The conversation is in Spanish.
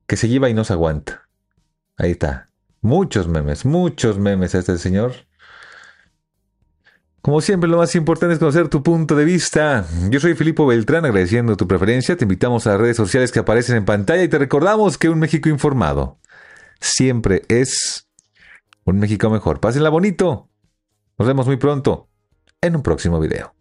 que se lleva y no se aguanta. Ahí está. Muchos memes este señor. Como siempre, lo más importante es conocer tu punto de vista. Yo soy Filipo Beltrán, agradeciendo tu preferencia. Te invitamos a las redes sociales que aparecen en pantalla y te recordamos que un México informado siempre es un México mejor. Pásenla bonito. Nos vemos muy pronto en un próximo video.